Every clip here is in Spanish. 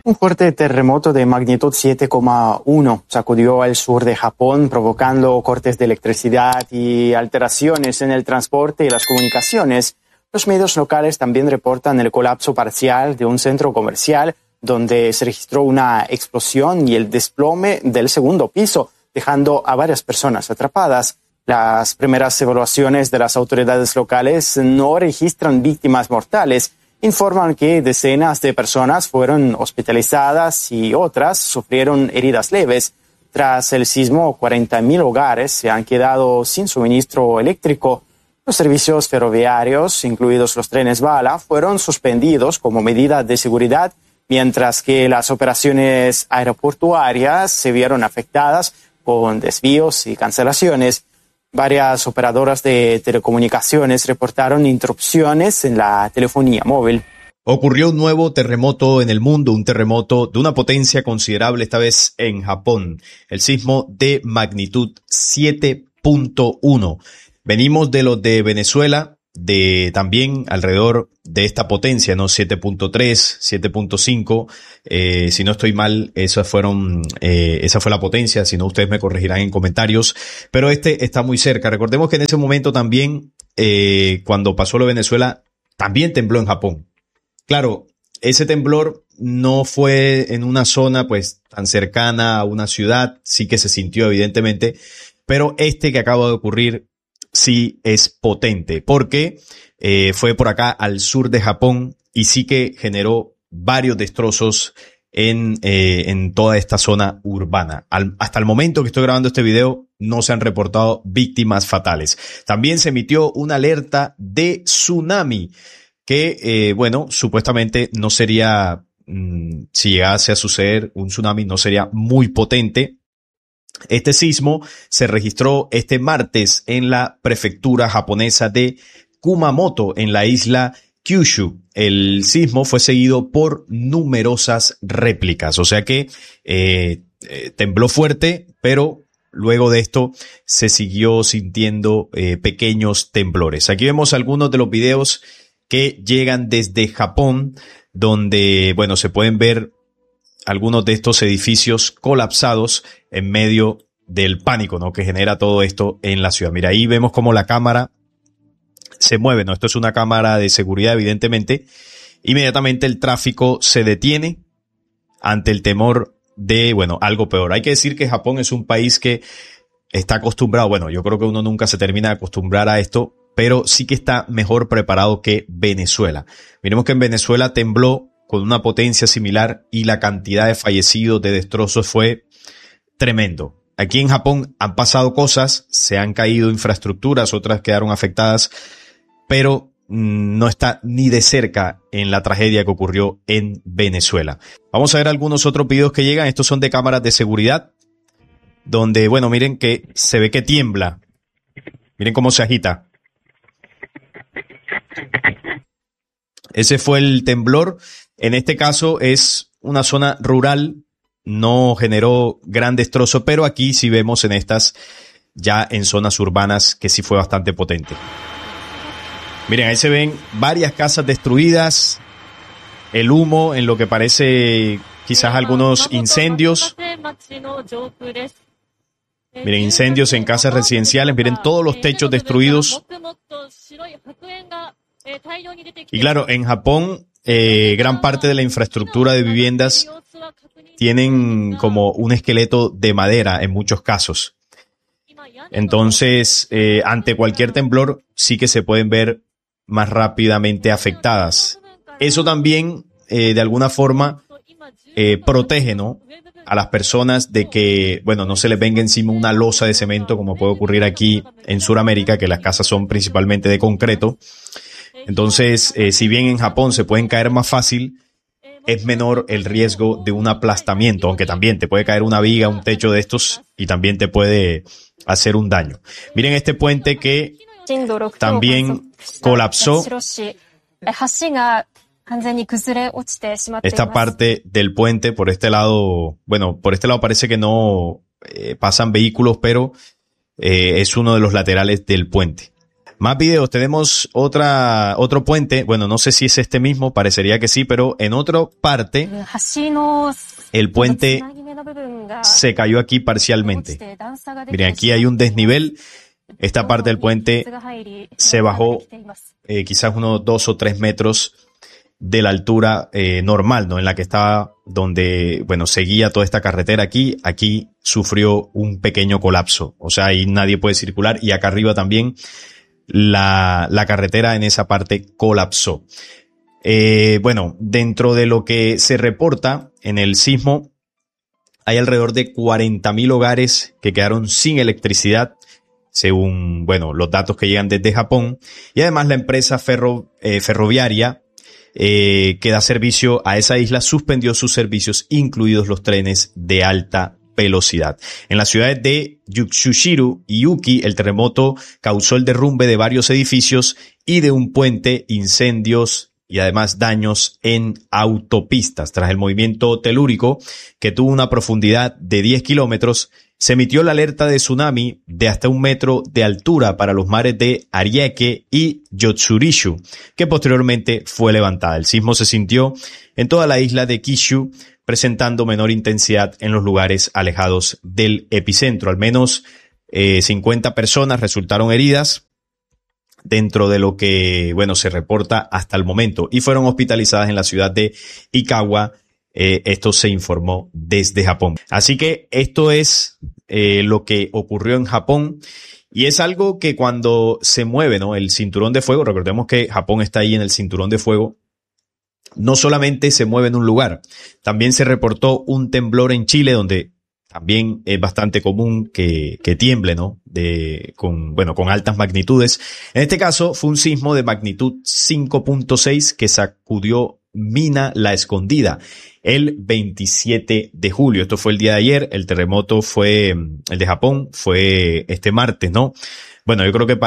Un fuerte terremoto de magnitud 7,1 sacudió al sur de Japón, provocando cortes de electricidad y alteraciones en el transporte y las comunicaciones. Los medios locales también reportan el colapso parcial de un centro comercial donde se registró una explosión y el desplome del segundo piso, dejando a varias personas atrapadas. Las primeras evaluaciones de las autoridades locales no registran víctimas mortales. Informan que decenas de personas fueron hospitalizadas y otras sufrieron heridas leves. Tras el sismo, 40.000 hogares se han quedado sin suministro eléctrico. Los servicios ferroviarios, incluidos los trenes bala, fueron suspendidos como medida de seguridad, mientras que las operaciones aeroportuarias se vieron afectadas con desvíos y cancelaciones. Varias operadoras de telecomunicaciones reportaron interrupciones en la telefonía móvil. Ocurrió un nuevo terremoto en el mundo, un terremoto de una potencia considerable, esta vez en Japón. El sismo de magnitud 7.1. Venimos de los de Venezuela, de también alrededor de esta potencia, ¿no? 7.3, 7.5, si no estoy mal, esa fue la potencia, si no ustedes me corregirán en comentarios, pero este está muy cerca. Recordemos que en ese momento también, cuando pasó lo de Venezuela, también tembló en Japón. Claro, ese temblor no fue en una zona pues tan cercana a una ciudad, sí que se sintió evidentemente, pero este que acaba de ocurrir sí es potente, porque fue por acá al sur de Japón y sí que generó varios destrozos en toda esta zona urbana. Hasta el momento que estoy grabando este video no se han reportado víctimas fatales. También se emitió una alerta de tsunami que, supuestamente no sería, si llegase a suceder un tsunami, no sería muy potente. Este sismo se registró este martes en la prefectura japonesa de Kumamoto, en la isla Kyushu. El sismo fue seguido por numerosas réplicas, o sea que tembló fuerte, pero luego de esto se siguió sintiendo pequeños temblores. Aquí vemos algunos de los videos que llegan desde Japón, donde, se pueden ver algunos de estos edificios colapsados en medio del pánico, ¿no?, que genera todo esto en la ciudad. Mira, ahí vemos cómo la cámara se mueve, ¿no? Esto es una cámara de seguridad, evidentemente. Inmediatamente el tráfico se detiene ante el temor de, algo peor. Hay que decir que Japón es un país que está acostumbrado, yo creo que uno nunca se termina de acostumbrar a esto, pero sí que está mejor preparado que Venezuela. Miremos que en Venezuela tembló con una potencia similar y la cantidad de fallecidos, de destrozos fue tremendo. Aquí en Japón han pasado cosas, se han caído infraestructuras, otras quedaron afectadas, pero no está ni de cerca en la tragedia que ocurrió en Venezuela. Vamos a ver algunos otros videos que llegan. Estos son de cámaras de seguridad, donde, miren que se ve que tiembla. Miren cómo se agita. Ese fue el temblor. En este caso es una zona rural, no generó gran destrozo, pero aquí sí vemos en estas, ya en zonas urbanas, que sí fue bastante potente. Miren, ahí se ven varias casas destruidas, el humo en lo que parece quizás algunos incendios. Miren, incendios en casas residenciales, miren todos los techos destruidos. Y claro, en Japón, gran parte de la infraestructura de viviendas tienen como un esqueleto de madera en muchos casos. Entonces, ante cualquier temblor, sí que se pueden ver más rápidamente afectadas. Eso también, de alguna forma, protege, ¿no?, a las personas de que, no se les venga encima una losa de cemento, como puede ocurrir aquí en Sudamérica, que las casas son principalmente de concreto. Entonces, si bien en Japón se pueden caer más fácil, es menor el riesgo de un aplastamiento, aunque también te puede caer una viga, un techo de estos, y también te puede hacer un daño. Miren este puente que también colapsó. Esta parte del puente, por este lado parece que no pasan vehículos, pero es uno de los laterales del puente. Más videos, tenemos otro puente, bueno, no sé si es este mismo, parecería que sí, pero en otra parte, el puente se cayó aquí parcialmente. Miren, aquí hay un desnivel, esta parte del puente se bajó quizás unos 2 o 3 metros de la altura normal, ¿no? En la que estaba, donde, bueno, seguía toda esta carretera aquí sufrió un pequeño colapso, o sea, ahí nadie puede circular, y acá arriba también la carretera en esa parte colapsó. Bueno, dentro de lo que se reporta en el sismo, hay alrededor de 40.000 hogares que quedaron sin electricidad, según, bueno, los datos que llegan desde Japón, y además la empresa ferroviaria que da servicio a esa isla suspendió sus servicios, incluidos los trenes de alta velocidad. En las ciudades de Yutsushiru y Uki, el terremoto causó el derrumbe de varios edificios y de un puente, incendios y además daños en autopistas. Tras el movimiento telúrico, que tuvo una profundidad de 10 kilómetros, se emitió la alerta de tsunami de hasta 1 metro de altura para los mares de Ariake y Yotsurishu, que posteriormente fue levantada. El sismo se sintió en toda la isla de Kyushu, presentando menor intensidad en los lugares alejados del epicentro. Al menos 50 personas resultaron heridas dentro de lo que, bueno, se reporta hasta el momento, y fueron hospitalizadas en la ciudad de Ikawa. Esto se informó desde Japón. Así que esto es lo que ocurrió en Japón, y es algo que cuando se mueve, ¿no?, el cinturón de fuego, recordemos que Japón está ahí en el cinturón de fuego, no solamente se mueve en un lugar, también se reportó un temblor en Chile, donde también es bastante común que tiemble, ¿no? Con altas magnitudes. En este caso fue un sismo de magnitud 5.6 que sacudió Mina La Escondida el 27 de julio. Esto fue el día de ayer. El terremoto el de Japón fue este martes, ¿no? Bueno, yo creo que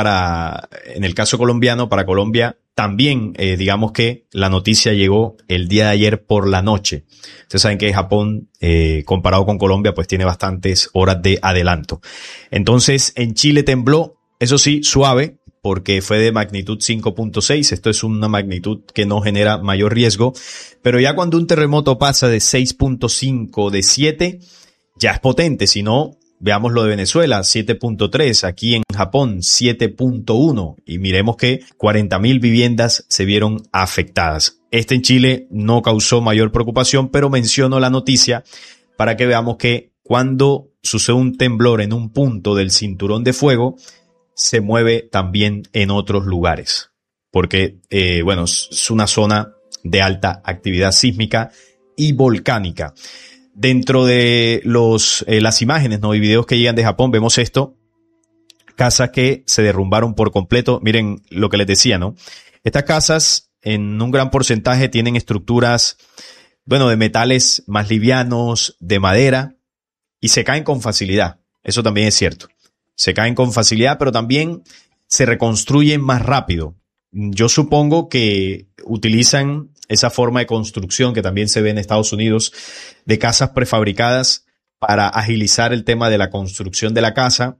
en el caso colombiano, para Colombia, también, digamos que la noticia llegó el día de ayer por la noche. Ustedes saben que Japón, comparado con Colombia, pues tiene bastantes horas de adelanto. Entonces, en Chile tembló, eso sí, suave, porque fue de magnitud 5.6. Esto es una magnitud que no genera mayor riesgo. Pero ya cuando un terremoto pasa de 6.5, de 7, ya es potente. Si no, veamos lo de Venezuela, 7.3, aquí en Japón 7.1, y miremos que 40.000 viviendas se vieron afectadas. Este en Chile no causó mayor preocupación, pero menciono la noticia para que veamos que cuando sucede un temblor en un punto del cinturón de fuego, se mueve también en otros lugares, porque bueno, es una zona de alta actividad sísmica y volcánica. Dentro de las imágenes, ¿no?, y videos que llegan de Japón, vemos esto, casas que se derrumbaron por completo. Miren lo que les decía, ¿no? Estas casas en un gran porcentaje tienen estructuras, bueno, de metales más livianos, de madera, y se caen con facilidad. Eso también es cierto. Se caen con facilidad, pero también se reconstruyen más rápido. Yo supongo que utilizan esa forma de construcción que también se ve en Estados Unidos, de casas prefabricadas, para agilizar el tema de la construcción de la casa,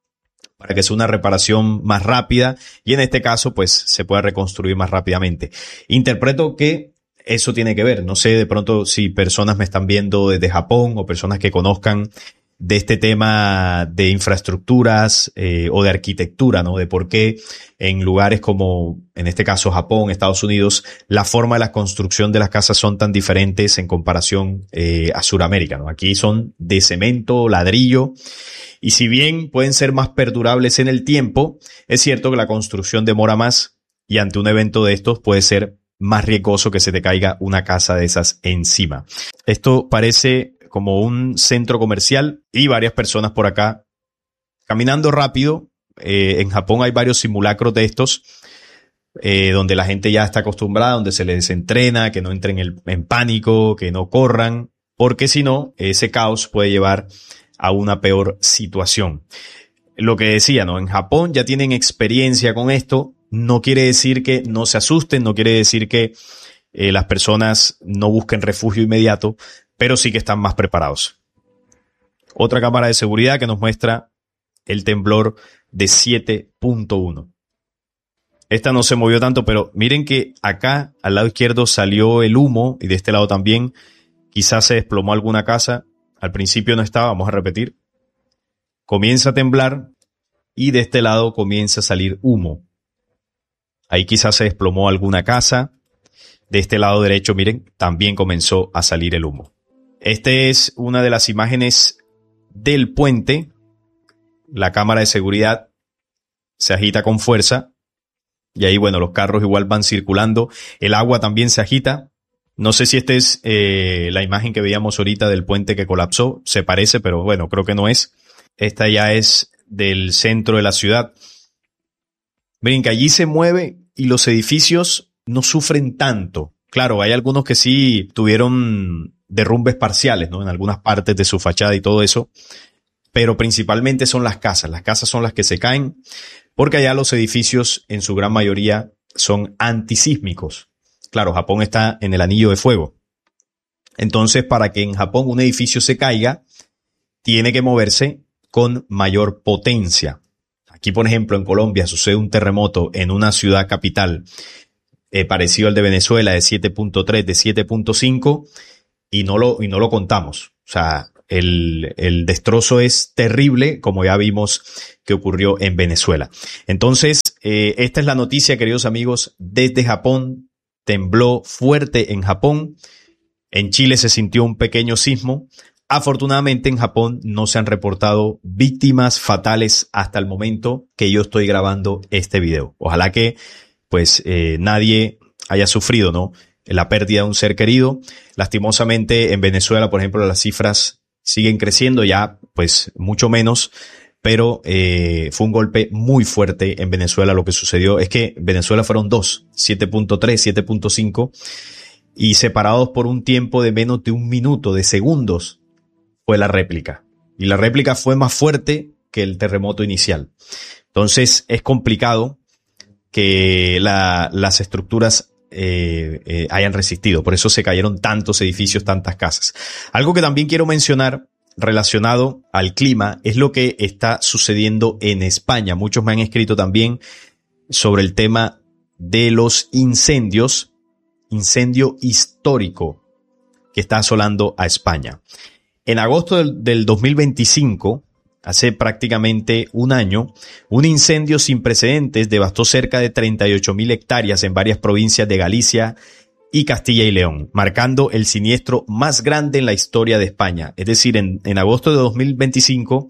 para que sea una reparación más rápida, y en este caso pues se pueda reconstruir más rápidamente. Interpreto que eso tiene que ver. No sé, de pronto, si personas me están viendo desde Japón o personas que conozcan de este tema de infraestructuras o de arquitectura, ¿no? De por qué en lugares como, en este caso, Japón, Estados Unidos, la forma de la construcción de las casas son tan diferentes en comparación a Sudamérica, ¿no? Aquí son de cemento, ladrillo, y si bien pueden ser más perdurables en el tiempo, es cierto que la construcción demora más, y ante un evento de estos puede ser más riesgoso que se te caiga una casa de esas encima. Esto parece como un centro comercial y varias personas por acá caminando rápido. En Japón hay varios simulacros de estos, donde la gente ya está acostumbrada, donde se les entrena que no entren en pánico, que no corran, porque si no, ese caos puede llevar a una peor situación. Lo que decía, ¿no? En Japón ya tienen experiencia con esto. No quiere decir que no se asusten, no quiere decir que las personas no busquen refugio inmediato, pero sí que están más preparados. Otra cámara de seguridad que nos muestra el temblor de 7.1. Esta no se movió tanto, pero miren que acá al lado izquierdo salió el humo y de este lado también. Quizás se desplomó alguna casa. Al principio no estaba, vamos a repetir. Comienza a temblar y de este lado comienza a salir humo. Ahí quizás se desplomó alguna casa. De este lado derecho, miren, también comenzó a salir el humo. Esta es una de las imágenes del puente. La cámara de seguridad se agita con fuerza. Y ahí, bueno, los carros igual van circulando. El agua también se agita. No sé si esta es la imagen que veíamos ahorita del puente que colapsó. Se parece, pero bueno, creo que no es. Esta ya es del centro de la ciudad. Miren que allí se mueve y los edificios no sufren tanto. Claro, hay algunos que sí tuvieron derrumbes parciales, ¿no? En algunas partes de su fachada y todo eso. Pero principalmente son las casas. Las casas son las que se caen porque allá los edificios en su gran mayoría son antisísmicos. Claro, Japón está en el anillo de fuego. Entonces, para que en Japón un edificio se caiga, tiene que moverse con mayor potencia. Aquí, por ejemplo, en Colombia sucede un terremoto en una ciudad capital parecido al de Venezuela de 7.3, de 7.5 y no lo contamos. O sea, el destrozo es terrible, como ya vimos que ocurrió en Venezuela. Entonces, esta es la noticia, queridos amigos, desde Japón. Tembló fuerte en Japón. En Chile se sintió un pequeño sismo. Afortunadamente en Japón no se han reportado víctimas fatales hasta el momento que yo estoy grabando este video. Ojalá que pues nadie haya sufrido, ¿no? La pérdida de un ser querido. Lastimosamente en Venezuela, por ejemplo, las cifras siguen creciendo, ya pues mucho menos, pero fue un golpe muy fuerte en Venezuela. Lo que sucedió es que en Venezuela fueron 2, 7.3, 7.5 y separados por un tiempo de menos de un minuto, de segundos, fue la réplica. Y la réplica fue más fuerte que el terremoto inicial. Entonces es complicado que las estructuras hayan resistido. Por eso se cayeron tantos edificios, tantas casas. Algo que también quiero mencionar relacionado al clima es lo que está sucediendo en España. Muchos me han escrito también sobre el tema de los incendios, incendio histórico que está asolando a España. En agosto del 2025, hace prácticamente un año, un incendio sin precedentes devastó cerca de 38.000 hectáreas en varias provincias de Galicia y Castilla y León, marcando el siniestro más grande en la historia de España. Es decir, en agosto de 2025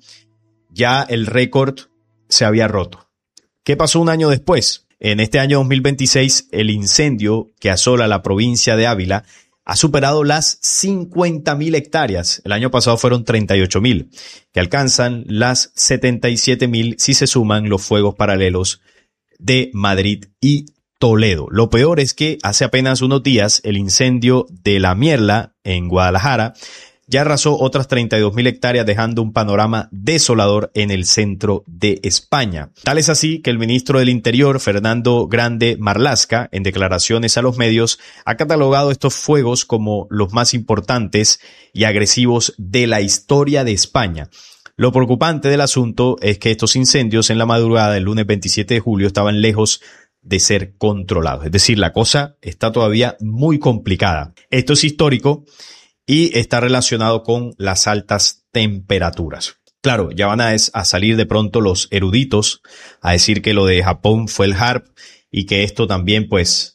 ya el récord se había roto. ¿Qué pasó un año después? En este año 2026, el incendio que asola la provincia de Ávila ha superado las 50.000 hectáreas. El año pasado fueron 38.000, que alcanzan las 77.000 si se suman los fuegos paralelos de Madrid y Toledo. Lo peor es que hace apenas unos días el incendio de La Mierla en Guadalajara ya arrasó otras 32.000 hectáreas, dejando un panorama desolador en el centro de España. Tal es así que el ministro del Interior, Fernando Grande Marlaska, en declaraciones a los medios, ha catalogado estos fuegos como los más importantes y agresivos de la historia de España. Lo preocupante del asunto es que estos incendios en la madrugada del lunes 27 de julio estaban lejos de ser controlados. Es decir, la cosa está todavía muy complicada. Esto es histórico y está relacionado con las altas temperaturas. Claro, ya van a salir de pronto los eruditos a decir que lo de Japón fue el HARP y que esto también pues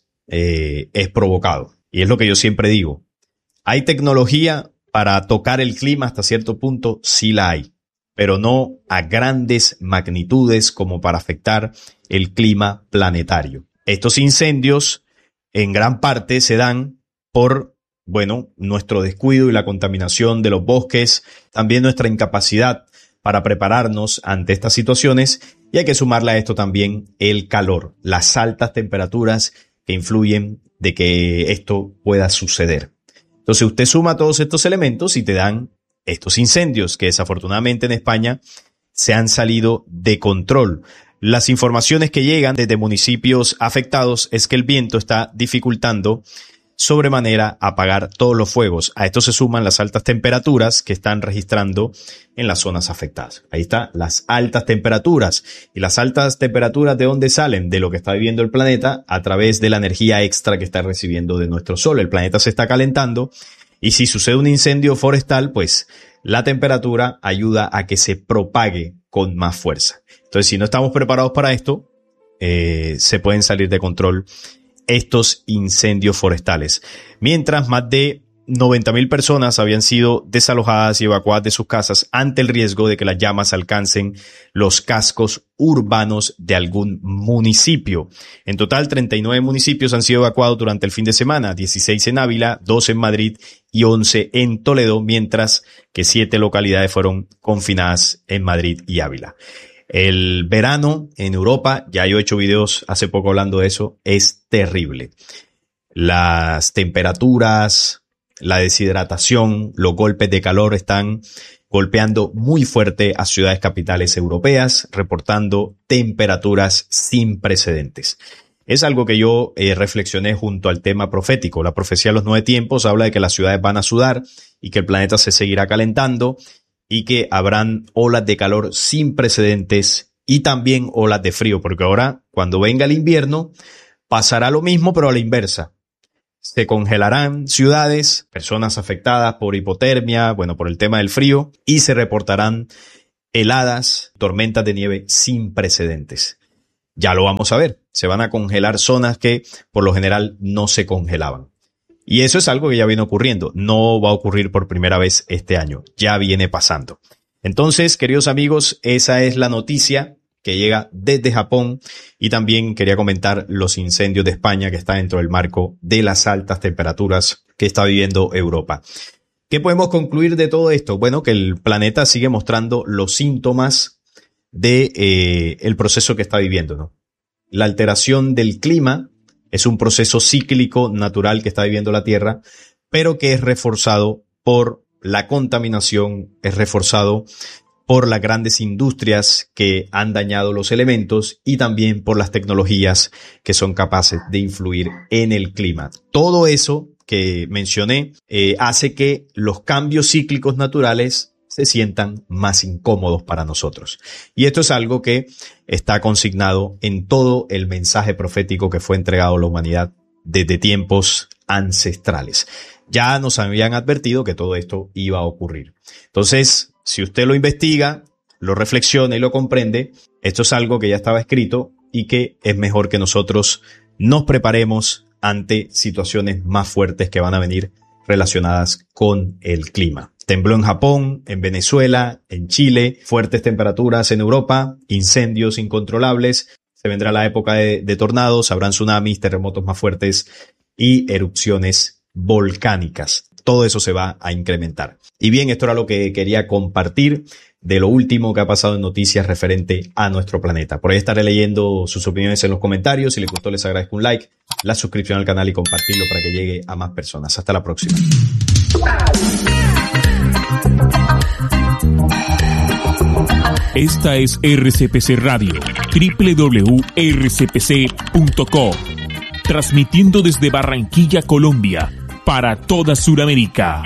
es provocado. Y es lo que yo siempre digo. ¿Hay tecnología para tocar el clima hasta cierto punto? Sí la hay, pero no a grandes magnitudes como para afectar el clima planetario. Estos incendios en gran parte se dan por nuestro descuido y la contaminación de los bosques, también nuestra incapacidad para prepararnos ante estas situaciones, y hay que sumarle a esto también el calor, las altas temperaturas que influyen de que esto pueda suceder. Entonces usted suma todos estos elementos y te dan estos incendios que desafortunadamente en España se han salido de control. Las informaciones que llegan desde municipios afectados es que el viento está dificultando sobremanera apagar todos los fuegos. A esto se suman las altas temperaturas que están registrando en las zonas afectadas. Ahí está, las altas temperaturas. Y las altas temperaturas, ¿de dónde salen? De lo que está viviendo el planeta a través de la energía extra que está recibiendo de nuestro sol. El planeta se está calentando y si sucede un incendio forestal, pues la temperatura ayuda a que se propague con más fuerza. Entonces, si no estamos preparados para esto, se pueden salir de control estos incendios forestales. Mientras más de 90,000 personas habían sido desalojadas y evacuadas de sus casas ante el riesgo de que las llamas alcancen los cascos urbanos de algún municipio. En total, 39 municipios han sido evacuados durante el fin de semana, 16 en Ávila, 12 en Madrid y 11 en Toledo, mientras que 7 localidades fueron confinadas en Madrid y Ávila. El verano en Europa, ya yo he hecho videos hace poco hablando de eso, es terrible. Las temperaturas, la deshidratación, los golpes de calor están golpeando muy fuerte a ciudades capitales europeas, reportando temperaturas sin precedentes. Es algo que yo reflexioné junto al tema profético. La profecía de los 9 tiempos habla de que las ciudades van a sudar y que el planeta se seguirá calentando y que habrán olas de calor sin precedentes y también olas de frío, porque ahora cuando venga el invierno pasará lo mismo pero a la inversa. Se congelarán ciudades, personas afectadas por hipotermia, por el tema del frío, y se reportarán heladas, tormentas de nieve sin precedentes. Ya lo vamos a ver, se van a congelar zonas que por lo general no se congelaban. Y eso es algo que ya viene ocurriendo, no va a ocurrir por primera vez este año, ya viene pasando. Entonces, queridos amigos, esa es la noticia que llega desde Japón, y también quería comentar los incendios de España que están dentro del marco de las altas temperaturas que está viviendo Europa. ¿Qué podemos concluir de todo esto? Bueno, que el planeta sigue mostrando los síntomas de el proceso que está viviendo, ¿no? La alteración del clima es un proceso cíclico natural que está viviendo la Tierra, pero que es reforzado por la contaminación, es reforzado por las grandes industrias que han dañado los elementos y también por las tecnologías que son capaces de influir en el clima. Todo eso que mencioné hace que los cambios cíclicos naturales se sientan más incómodos para nosotros. Y esto es algo que está consignado en todo el mensaje profético que fue entregado a la humanidad desde tiempos ancestrales. Ya nos habían advertido que todo esto iba a ocurrir. Entonces, si usted lo investiga, lo reflexiona y lo comprende, esto es algo que ya estaba escrito y que es mejor que nosotros nos preparemos ante situaciones más fuertes que van a venir relacionadas con el clima. Tembló en Japón, en Venezuela, en Chile, fuertes temperaturas en Europa, incendios incontrolables, se vendrá la época de tornados, habrán tsunamis, terremotos más fuertes y erupciones volcánicas. Todo eso se va a incrementar. Y bien, esto era lo que quería compartir de lo último que ha pasado en noticias referente a nuestro planeta. Por ahí estaré leyendo sus opiniones en los comentarios. Si les gustó, les agradezco un like, la suscripción al canal y compartirlo para que llegue a más personas. Hasta la próxima. Esta es RCPC Radio, www.rcpc.co, transmitiendo desde Barranquilla, Colombia, para toda Sudamérica.